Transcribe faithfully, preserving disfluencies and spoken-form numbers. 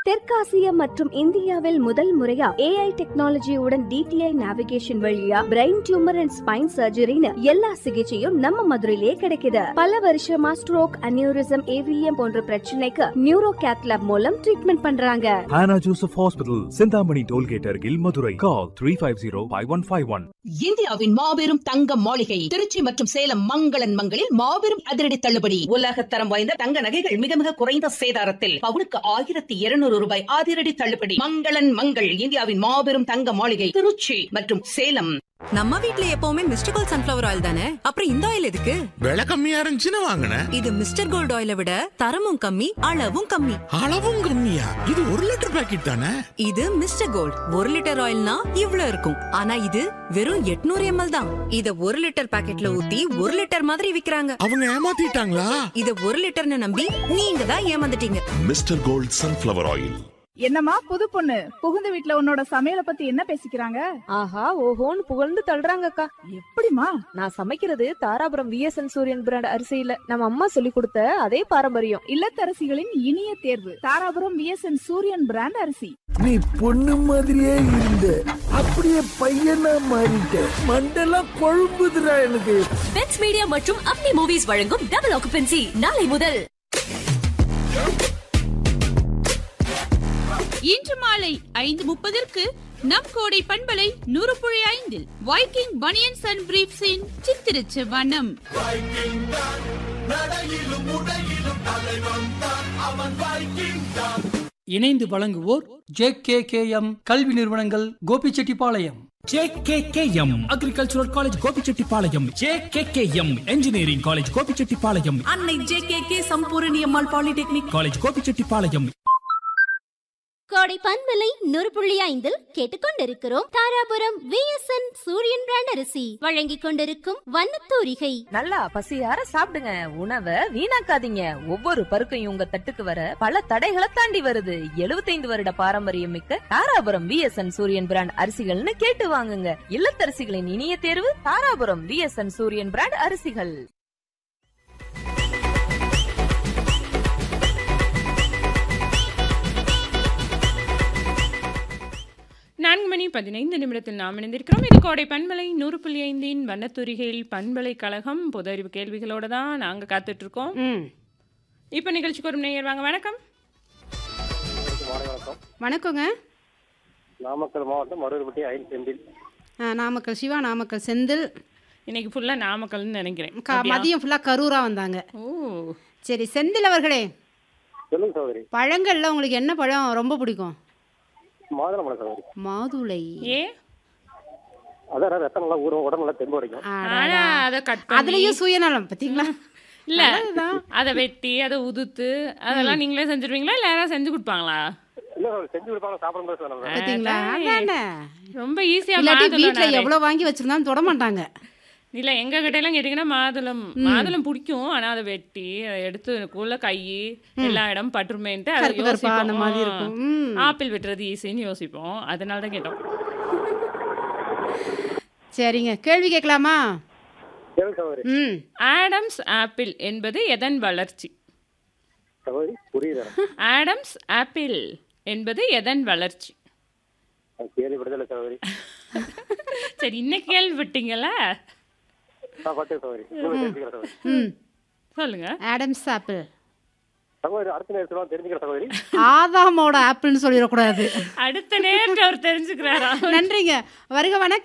தெற்காசியா மற்றும் இந்தியாவில் முதல் முறையா ஏஐ டெக்னாலஜியுடன் டிடிஐ நேவிகேஷன் வழியா பிரெயின் டியூமர் அண்ட் ஸ்பைன் சர்ஜரின்னு எல்லா சிகிச்சையும் நம்ம மதுரையிலே கிடைக்குது. பல வருஷமா ஸ்ட்ரோக், அனியூரிசம், ஏவிஎம் போன்ற பிரச்சனைக்கு நியூரோ கேத்லாப் மூலம் ட்ரீட்மெண்ட் பண்றாங்க. Hannah Joseph Hospital, Chintamani tollgate அருகில் மதுரை. கால் three five zero five one five one. இந்தியாவின் மாபெரும் தங்க மாளிகை திருச்சி மற்றும் சேலம் மங்களன் மங்களில் மாபெரும் அதிரடி தள்ளுபடி. உலகத்தரம் வாய்ந்த தங்க நகைகள் மிக மிக குறைந்த சேதாரத்தில் பவுனுக்கு ஆயிரத்தி இருநூறு ரூபாய் அதிரடி தள்ளுபடி. மங்களன் மங்கள் இந்தியாவின் மாபெரும் தங்க மாளிகை திருச்சி மற்றும் சேலம். நம்ம வீட்ல எப்பவுமே மிஸ்டர் கோல்ட் சன்ஃபிளவர் ஆயில் தானே, அப்புறம் இந்த ஆயில் எதுக்கு? விலை கம்மியா இருந்துச்சுன்னு வாங்கினேன். இது மிஸ்டர் கோல்ட் ஆயிலை விட தரமும் கம்மி, அளவும் கம்மி. அளவும் கம்மியா? இது ஒரு லிட்டர் பாக்கெட் தானே? இது மிஸ்டர் கோல்ட் ஒரு லிட்டர் ஆயில்னா இவ்ளோ இருக்கும். ஆனா இது வெறும் எட்நூறு எம்எல் தான். இத ஒரு லிட்டர் பாக்கெட்ல ஊத்தி ஒரு லிட்டர் மாதிரி விக்கிறாங்க. அவங்க ஏமாத்திட்டாங்களா? இத ஒரு லிட்டர்னு நம்பி நீங்க தான் ஏமாந்துட்டீங்க. Mister gold sunflower oil. என்னம்மா புது பொண்ணு, புகுந்த வீட்ல உன்னோட சமையல பத்தி என்ன பேசிக்கிறாங்க? ஆஹா ஓஹோன்னு புகழ்ந்து தள்ளுறாங்க அக்கா. எப்படிமா? நான் சமைக்கிறது தாராபுரம் விஎஸ்என் சூரியன் பிராண்ட் அரிசியில நம்ம அம்மா சொல்லி கொடுத்த அதே பாரம்பரியம். இல்லத்தரசிகளின் இனிய தேர்வு தாராபுரம் விஎஸ்என் சூரியன் பிராண்ட் அரிசி. நீ பொண்ணு மாதிரியே இருந்த, அப்படியே பையனா மாறிட்ட. மண்டெல்லாம் கொழும்புதுடா எனக்கு. பென்ஸ் மீடியா மற்றும் அப்னி மூவிஸ் வழங்கும் டபுள் ஆக்குபென்சி நாளை முதல். இன்று மாலை ஐந்து முப்பதற்கு நம் கோடை பண்பலை நூறு புள்ளி ஐந்தில் வைக்கிங் பனியன்ஸ் அண்ட் பிரீஃப்ஸின் சித்திரச்சு வனம். இணைந்து வழங்குவோர் ஜே கே கே எம் கல்வி நிறுவனங்கள், Gobichettipalayam. J K K M agricultural college, Gobichettipalayam. J K K M engineering college, Gobichettipalayam. அன்னை ஜே கே கே சம்பூரணி அம்மாள் பாலிடெக்னிக் காலேஜ், கோபிச்செட்டிப்பாளையம். கோடை பண்பலை நூறு புள்ளி ஐந்தில் கேட்டுக்கொண்டிருக்கிறோம் தாராபுரம் விஎஸ்என் சூரியன் பிராண்ட் அரிசி வழங்கிக் கொண்டிருக்கும் வண்ணத்தூரிகை. நல்லா பசியார சாப்பிடுங்க, உணவை வீணாக்காதீங்க. ஒவ்வொரு பருக்கையும் உங்க தட்டுக்கு வர பல தடைகளை தாண்டி வருது. எழுபத்தைந்து வருட பாரம்பரியம் மிக்க தாராபுரம் விஎஸ்என் சூரியன் பிராண்ட் அரிசிகள்னு கேட்டு வாங்குங்க. இல்லத்தரசிகளின் இனிய தேர்வு தாராபுரம் விஎஸ்என் சூரியன் பிராண்ட் அரிசிகள். நான்கு மணி பதினைந்து நிமிடத்தில் நாம் இணைந்திருக்கிறோம். இது கோடை பண்பலை நூறு புள்ளி ஐந்தின் வண்ணத்துரிகையில் பண்பலைக்கழகம் பொது அறிவு கேள்விகளோட தான் நாங்கள் காத்துட்ருக்கோம். இப்போ நிகழ்ச்சிக்கு ஒரு நேயர் வாங்க. வணக்கம். வணக்கங்க. நாமக்கல் மாவட்டம் மருவப்பட்டி ஐந்து செந்தில். நாமக்கல் சிவா, நாமக்கல் செந்தில். இன்னைக்கு ஃபுல்லாக நாமக்கல்னு நினைக்கிறேன். மதியம் ஃபுல்லாக கரூராக வந்தாங்க. ஓ சரி செந்தில் அவர்களே, சொல்லுங்க சகோதரி. பழங்கள்ல உங்களுக்கு என்ன பழம் ரொம்ப பிடிக்கும்? மாதுளை சகோதரி. மாதுளை. ஏ அதான் ரத்தம் நல்லா ஊறும், உடம்பு நல்லா தெம்பு கிடைக்கும். அதை கட் அதுலயும் சுயநலம் பார்த்தீங்களா? இல்ல அதை வெட்டி அதை உதுத்து அதெல்லாம் நீங்களே செஞ்சிருவீங்களா இல்ல யாராவது செஞ்சு கொடுப்பாங்களா? இல்ல செஞ்சு கொடுப்பாங்க, சாப்பிடும்போது சொல்லுங்க. பார்த்தீங்களா? அதானே ரொம்ப ஈஸியா. இல்லாட்டி வீட்ல எவ்வளவு வாங்கி வச்சிருந்தாலும் தொட மாட்டாங்க. இல்ல எங்க கிட்ட எல்லாம் கேட்டீங்கன்னா மாதுளம் மாதுளம் பிடிக்கும், ஆனா அதை வெட்டி அதை எடுத்து எனக்குள்ள கை எல்லா இடம் பட்டுருமேன்ட்டு அதை யோசிப்போம். ஆப்பிள் வெட்டுறது ஈஸின்னு யோசிப்போம், அதனால தான் கேட்டோம். சரிங்க, கேள்வி கேட்கலாமா? ஆடம்ஸ் ஆப்பிள் என்பது எதன் வளர்ச்சி? ஆடம்ஸ் ஆப்பிள் என்பது எதன் வளர்ச்சி? சரி, இன்னைக்கு கேள்விப்பட்டீங்களா? சொல்லுங்க. ஆடம்ஸ் ஆப்பிள் அடுத்த ஆதாமோட ஆப்பிள்னு சொல்லிடக்கூடாது. அடுத்த நேரத்தில் அவர் தெரிஞ்சுக்கிறாரா? நன்றிங்க. வருக வணக்கம்.